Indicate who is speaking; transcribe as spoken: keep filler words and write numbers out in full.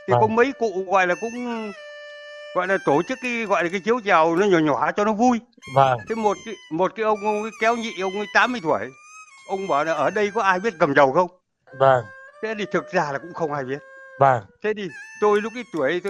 Speaker 1: Thì có
Speaker 2: Vâng.
Speaker 1: mấy cụ gọi là cũng gọi là tổ chức cái gọi là cái chiếu chèo nó nhỏ nhỏ cho nó vui.
Speaker 2: Vâng.
Speaker 1: Thế một cái một cái ông ông ấy kéo nhị, ông ấy tám mươi tuổi, ông bảo là ở đây có ai biết cầm trầu không?
Speaker 2: Vâng.
Speaker 1: Thế thì thực ra là cũng không ai biết.
Speaker 2: Vâng.
Speaker 1: Thế thì tôi lúc cái tuổi